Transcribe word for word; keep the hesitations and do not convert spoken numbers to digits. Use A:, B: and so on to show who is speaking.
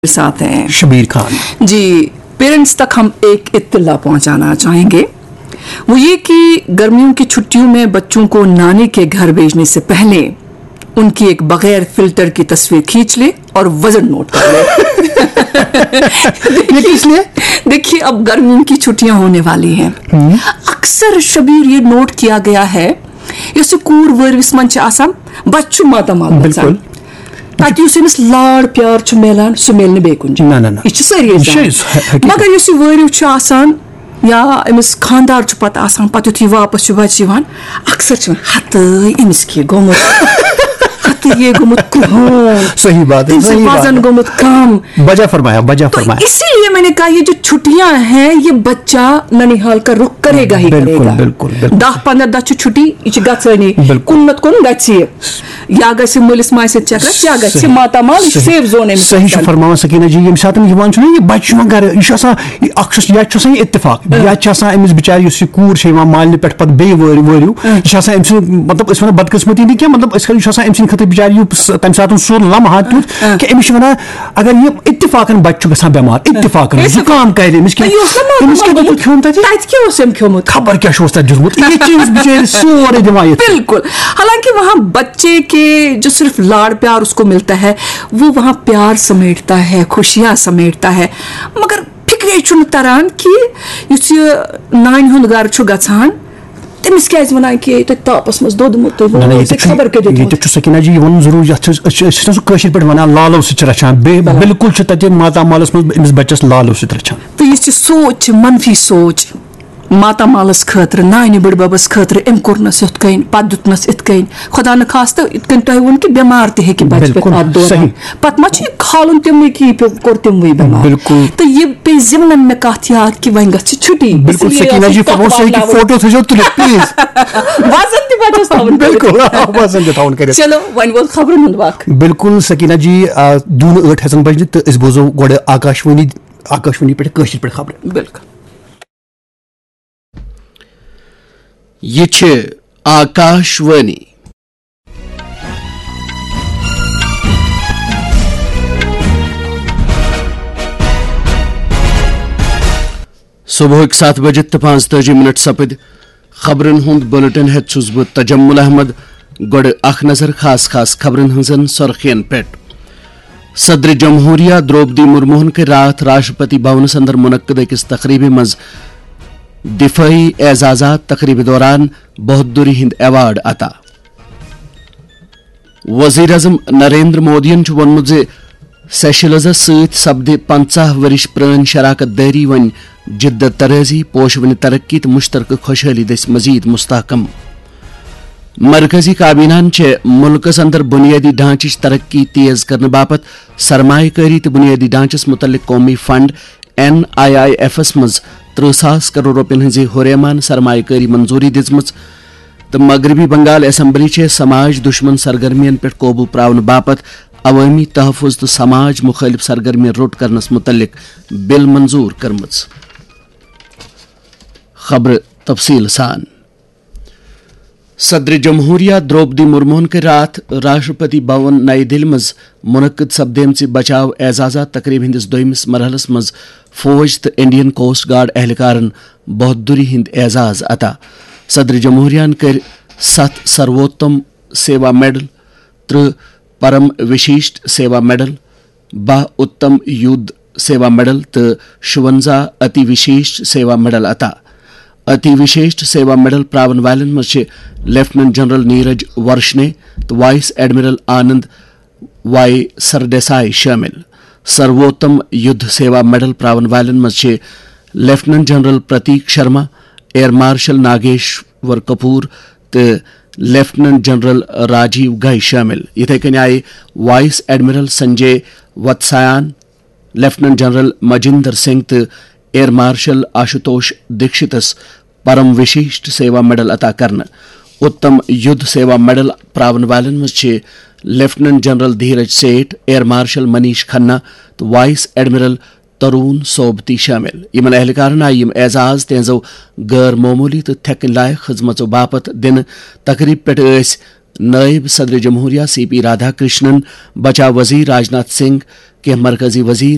A: साथ हैं
B: शबीर खान
A: जी। पेरेंट्स तक हम एक इत्तला पहुंचाना चाहेंगे, वो ये कि गर्मियों की छुट्टियों में बच्चों को नानी के घर भेजने से पहले उनकी एक बगैर फिल्टर की तस्वीर खींच ले और वजन नोट कर ले।
B: इसलिए
A: देखिए अब गर्मियों की छुट्टियां होने वाली हैं, अक्सर शबीर ये नोट किया गया है ये कूर वर्विस मन आसान बच्चु मातामाल
B: बिल्कुल
A: ताकि उस लाड़ प्यार मिलान सह मिल बे कुन
B: ना ना ना
A: सारी मगर इस वर्व या अमिस खानदार पत आसान पत युथी वापस बच्चे अक्सर हत अमिस के गोमुत ये गोमुत
B: सही बात है, सही
A: वजन गोमुत कम
B: बजा फरमाया बजा फरमाया
A: तो इसीलिए मैंने कहा ये जो छुट्टियां हैं ये बच्चा ननिहाल का रुख करेगा ही
B: बिल्कुल,
A: करेगा
B: बिल्कुल, बिल्कुल।
A: दह पंद्रह दह छुट्टी यह गनी कुन कुन ग या ग मलिस माय चक्र या ग मातामाल सेफ जोन
B: सही फरमावन सकीना जी ये सात ये बच्चे गर यह इत्तेफाक या अमिस बिचार कूर मालने पे पे बे वर्व यह मतलब बदकिस्मती नहीं क्या मतलब अम सद बिचार तम सात सो लम्हा तुथ कि अमिस वन अगर ये इत्तेफाकन बच्चे ग बेमार इत्तेफाकन जुकाम कर खबर क्या दिखमुत सोरे दिमाग
A: बिल्कुल। हालांकि वहाँ बच्चे के जो सिर्फ लाड़ प्यार उसको मिलता है वो वहाँ प्यार समेटता है, खुशियाँ समेटता है, मगर फिक्रे चुन तरान कि युस नानी हुंद गर छु गछान तमिस क्या वन कि तापस मज दोद मुत खबर के
B: सकीना जी वन जरूर पे वन लालो सह रचान बिल्कुल तत मातामालस मज बच्चस लालो सह रचान
A: तो यह सोच मनफी सोच मातामालस खतर नानी बड़बबस खतर अम कोरनस युथ कन पत दुतनस इत कन खुदा न खास इत कन तुह वो कि बेमार तह बच पे पत मा खालन तमवे कि कोर तमवे बेमार तो ये पे जिमन मे कत याद कि वन गछ छुट्टी
B: फोटो
A: चलो वन वो खबरन हुंद वक्त
B: बिल्कुल सकीना जी दून आठ हसन बजने तो इस बोजो गोड़ आकाशवाणी आकाशवाणी पे कशिर पे खबर
A: बिल्कुल
C: ये छे आकाशवाणी सुबह सात बजे तो पांच तजी मिनट सपद खबरन हुंद बुलेटिन हेत छुस बह तजम्मुल अहमद गोड़ अख नजर खास खास खबरन हंजन सुर्खियन पेट सदर जमहूरिया द्रौपदी मुर्मू के रात राष्ट्रपति भवनस अंदर मुनक्कद अकिस तकरीब मज दिफाई एजाजात तकरीब दौरान बहादुरी हिंद अवार्ड अता वजीर अजम नरेंद्र मोदियन वोनमुत जे सेशलजस सत सपदे पंचाह वरिश प्रान शराकत दारी वन जिद्दत तराजी पोशवन तरक्की तो मुश्तरक खुशहाली दस मजीद मुस्तहकम मरकजी काबीना मुल्कस अंदर बुनियादी ढांच तरक्की तेज करने बापत सरमाकारी तो बुनियादी ढांचस मुतल्लिक कौमी fund N I I F S मज त्रुह सास करोड़ रुपयन हज हुरेमान सरमाकारी मंजूरी दिजम तो मगरबी बंगाल असम्बली समाज दुश्मन सरगर्मियन पे काबू प्रावन बापत अवामी तहफुज तो समाज मुखालिफ सरगर्मियन रोट करनस मुतल्लिक बिल मंजूर करम। खबर तफसील सान सदर जमहूरिया द्रौपदी मुर्मू के रात राष्ट्रपति भवन नई दिल्ली मज मुनक्कद सपदेम बचाव एजाजा तकरीब हंदिस दोयमिस मरहलस मज फौज तो इंडियन कोस्ट गार्ड एहलकारन बहादुरी हिंद एजाज अता सदर जमहूरियान कर सत सर्वोत्तम सेवा मेडल त्रुह परम विशिष्ट सेवा मेडल बाह उत्तम युद्ध सेवा मेडल तो शुवंजा अति विशिष्ट सेवा मेडल अता अति विशिष्ट सेवा मेडल प्रावन वालन मज लेफ्टिनेंट जनरल नीरज वर्षने तो वाइस एडमिरल आनंद वाई सरदेसाई शामिल सर्वोत्तम युद्ध सेवा मेडल प्रावन वालन मज लेफ्टिनेंट जनरल प्रतीक शर्मा एयर मार्शल नागेश्वर कपूर तो लेफ्टिनेंट जनरल राजीव गई शामिल इथे कन आए vice admiral Sanjay वत्सायान lieutenant general Majinder Singh तो एयर मार्शल आशुतोष दीक्षितस परम विशिष्ट सेवा मेडल अता करन उत्तम युद्ध सेवा मेडल प्रावन वालन मज लेफ्टिनेंट जनरल धीरज सेठ एयर मार्शल मनीष खन्ना तो वाइस एडमिरल तरुण सोबती शामिल यमन एहलकारन आय यम एजाज तेजो गैर मामूली तो थकन लायक खदमतों बापत दिन तकरीब पे नायब सदर जमहूरिया सी पी राधाकृष्णन बचाव वजीर राजनाथ सिंह के मरकजी वजीर